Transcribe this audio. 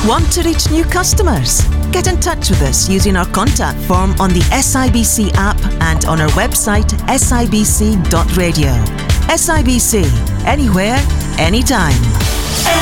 Want to reach new customers? Get in touch with us using our contact form on the SIBC app and on our website sibc.radio. SIBC, anywhere, anytime.